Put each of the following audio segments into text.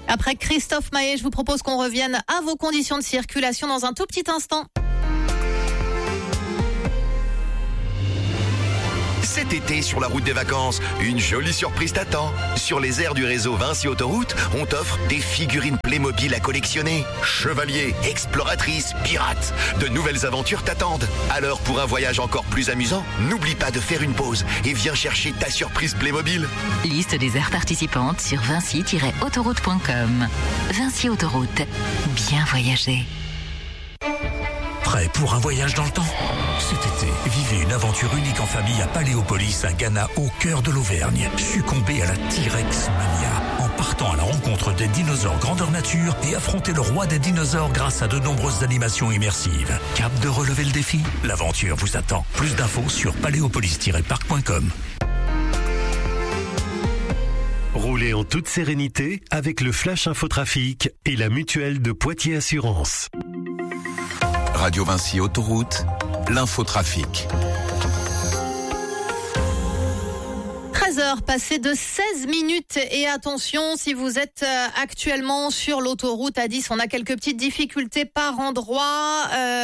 Après Christophe Maé, je vous propose qu'on revienne à vos conditions de circulation dans un tout petit instant. Cet été, sur la route des vacances, une jolie surprise t'attend. Sur les aires du réseau Vinci Autoroute, on t'offre des figurines Playmobil à collectionner. Chevaliers, exploratrices, pirates, de nouvelles aventures t'attendent. Alors, pour un voyage encore plus amusant, n'oublie pas de faire une pause et viens chercher ta surprise Playmobil. Liste des aires participantes sur vinci-autoroute.com. Vinci Autoroute, bien voyager. Prêt pour un voyage dans le temps ? Cet été, vivez une aventure unique en famille à Paléopolis, à Ghana, au cœur de l'Auvergne. Succombez à la T-Rex Mania en partant à la rencontre des dinosaures grandeur nature et affrontez le roi des dinosaures grâce à de nombreuses animations immersives. Cap de relever le défi ? L'aventure vous attend. Plus d'infos sur paléopolis-parc.com. Roulez en toute sérénité avec le Flash Infotrafic et la mutuelle de Poitiers Assurance. Radio Vinci Autoroute, l'infotrafic. 13h passées de 16 minutes et attention, si vous êtes actuellement sur l'autoroute A10, on a quelques petites difficultés par endroit.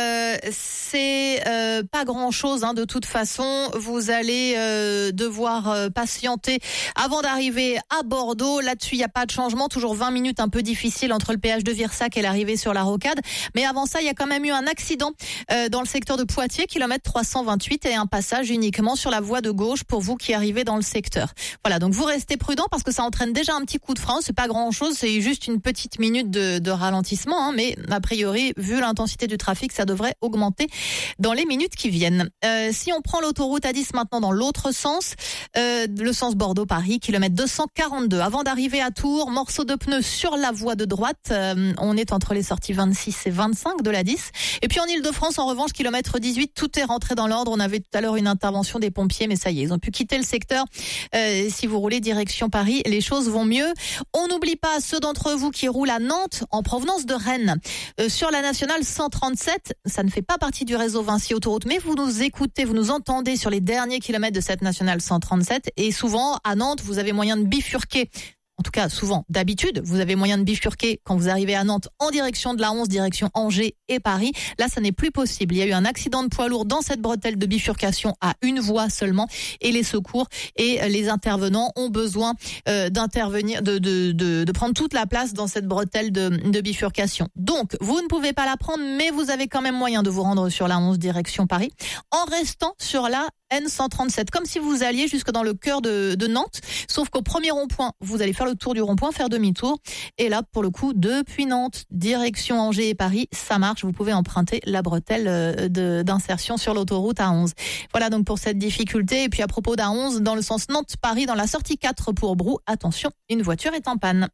C'est pas grand-chose de toute façon. Vous allez devoir patienter avant d'arriver à Bordeaux. Là-dessus, il n'y a pas de changement. Toujours 20 minutes un peu difficiles entre le péage de Virsac et l'arrivée sur la rocade. Mais avant ça, il y a quand même eu un accident dans le secteur de Poitiers, kilomètre 328, et un passage uniquement sur la voie de gauche pour vous qui arrivez dans le secteur. Voilà, donc vous restez prudent parce que ça entraîne déjà un petit coup de frein. C'est pas grand-chose, c'est juste une petite minute de ralentissement, mais a priori, vu l'intensité du trafic, ça devrait augmenter dans les minutes qui viennent. Si on prend l'autoroute A10 maintenant dans l'autre sens, le sens Bordeaux-Paris, kilomètre 242. Avant d'arriver à Tours, morceau de pneu sur la voie de droite. On est entre les sorties 26 et 25 de la 10. Et puis en Ile-de-France, en revanche, kilomètre 18, tout est rentré dans l'ordre. On avait tout à l'heure une intervention des pompiers, mais ça y est, ils ont pu quitter le secteur. Si vous roulez direction Paris, les choses vont mieux. On n'oublie pas ceux d'entre vous qui roulent à Nantes en provenance de Rennes. Sur la nationale 137, ça ne fait pas partie du réseau Vinci Autoroute, mais vous nous écoutez, vous nous entendez sur les derniers kilomètres de cette nationale 137. Et souvent, à Nantes, vous avez moyen de bifurquer. En tout cas, souvent, d'habitude, vous avez moyen de bifurquer quand vous arrivez à Nantes en direction de la 11, direction Angers et Paris. Là, ça n'est plus possible. Il y a eu un accident de poids lourd dans cette bretelle de bifurcation à une voie seulement et les secours et les intervenants ont besoin d'intervenir, de prendre toute la place dans cette bretelle de bifurcation. Donc, vous ne pouvez pas la prendre, mais vous avez quand même moyen de vous rendre sur la 11, direction Paris, en restant sur la N137, comme si vous alliez jusque dans le cœur de Nantes, sauf qu'au premier rond-point, vous allez faire le tour du rond-point, faire demi-tour, et là, pour le coup, depuis Nantes, direction Angers et Paris, ça marche, vous pouvez emprunter la bretelle d'insertion sur l'autoroute A11. Voilà donc pour cette difficulté, et puis à propos d'A11, dans le sens Nantes-Paris, dans la sortie 4 pour Brou, attention, une voiture est en panne.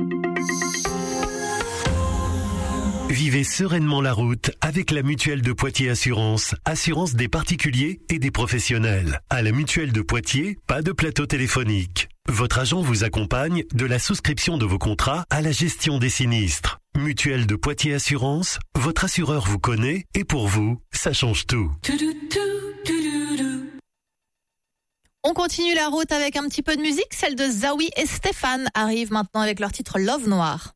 Vivez sereinement la route avec la mutuelle de Poitiers Assurance. Assurance des particuliers et des professionnels. À la mutuelle de Poitiers, pas de plateau téléphonique. Votre agent vous accompagne de la souscription de vos contrats à la gestion des sinistres. Mutuelle de Poitiers Assurance, votre assureur vous connaît et pour vous, ça change tout. On continue la route avec un petit peu de musique. Celle de Zawi et Stéphane arrive maintenant avec leur titre Love Noir.